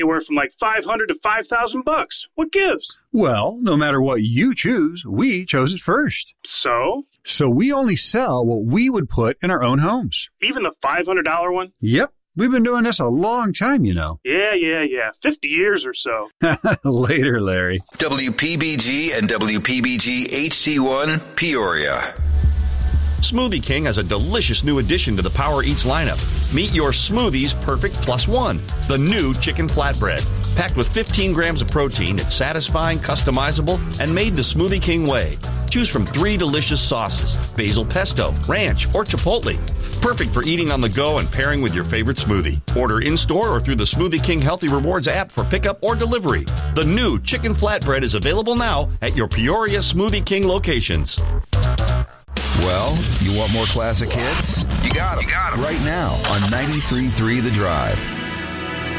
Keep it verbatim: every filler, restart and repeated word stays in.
Anywhere from like five hundred to five thousand bucks. What gives? Well, no matter what you choose, we chose it first. So? So we only sell what we would put in our own homes. Even the five hundred dollars one? Yep. We've been doing this a long time, you know. Yeah, yeah, yeah. fifty years or so. Later, Larry. W P B G and W P B G H D one, Peoria. Smoothie King has a delicious new addition to the Power Eats lineup. Meet your Smoothies Perfect Plus One, the new chicken flatbread. Packed with fifteen grams of protein, it's satisfying, customizable, and made the Smoothie King way. Choose from three delicious sauces, basil pesto, ranch, or chipotle. Perfect for eating on the go and pairing with your favorite smoothie. Order in-store or through the Smoothie King Healthy Rewards app for pickup or delivery. The new chicken flatbread is available now at your Peoria Smoothie King locations. Well, you want more classic hits? You got them. You got them. Right now on ninety-three point three The Drive.